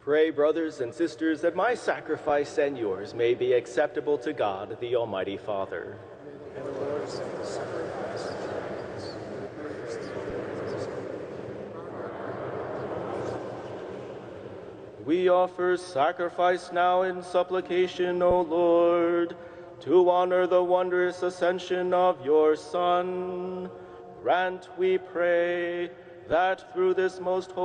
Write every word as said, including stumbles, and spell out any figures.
Pray, brothers and sisters, that my sacrifice and yours may be acceptable to God, the Almighty Father. And the Lord accept the sacrifice. We offer sacrifice now in supplication, O Lord, to honor the wondrous ascension of your Son. Grant, we pray, that through this most holy